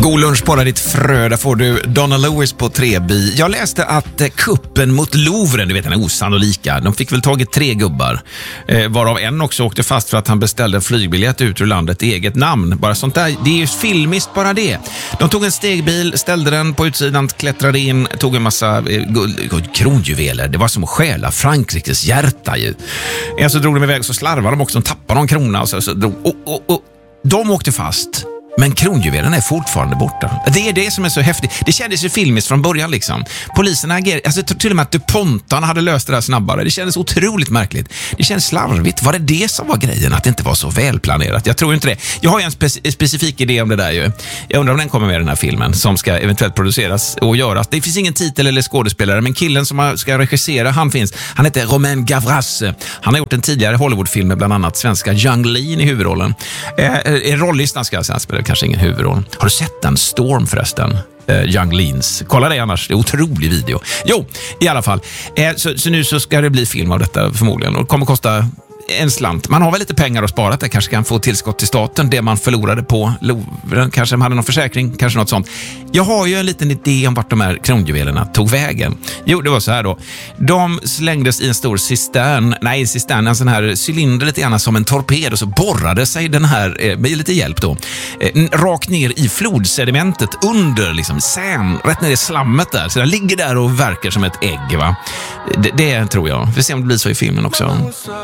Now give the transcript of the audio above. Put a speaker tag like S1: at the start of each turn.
S1: God lunch på ditt frö, där får du Donna Lewis på 3B. Jag läste att kuppen mot Louvren, du vet den är osannolika. De fick väl tagit 3 gubbar, varav en också åkte fast för att han beställde en flygbiljett ut ur landet i eget namn. Bara sånt där, det är ju filmiskt bara det. De tog en stegbil, ställde den på utsidan, klättrade in, tog en massa kronjuveler. Det var som att stjäla Frankrikes hjärta ju. Så drog de iväg, så slarvade de också, de tappade någon krona och så drog, de åkte fast. Men kronjuvelen är fortfarande borta. Det är det som är så häftigt. Det kändes ju filmiskt från början liksom. Polisen agerade, alltså till och med att DuPontarna hade löst det där snabbare. Det kändes otroligt märkligt. Det kändes slarvigt. Var det som var grejen? Att det inte var så välplanerat? Jag tror inte det. Jag har ju en specifik idé om det där ju. Jag undrar om den kommer med i den här filmen som ska eventuellt produceras och göras. Det finns ingen titel eller skådespelare, men killen som ska regissera, han heter Romain Gavras. Han har gjort en tidigare Hollywoodfilm med bland annat svenska Yung Lean i huvudrollen. En rollista ska jag spela, kanske ingen huvudroll. Har du sett den? Storm förresten? Yung Leans. Kolla det annars, det är en otrolig video. Jo, i alla fall. Så nu så ska det bli film av detta förmodligen. Och det kommer kosta en slant. Man har väl lite pengar att spara, det kanske kan få tillskott till staten, det man förlorade på Louvren, kanske man hade någon försäkring, kanske något sånt. Jag har ju en liten idé om vart de här kronjuvelerna tog vägen. Jo, det var så här då. De slängdes i en stor cistern, en sån här cylinder lite grann som en torped, och så borrade sig den här, med lite hjälp då, rakt ner i flodsedimentet under liksom sand, rätt ner i slammet där. Så den ligger där och verkar som ett ägg, va? Det tror jag. Vi får se om det blir så i filmen också.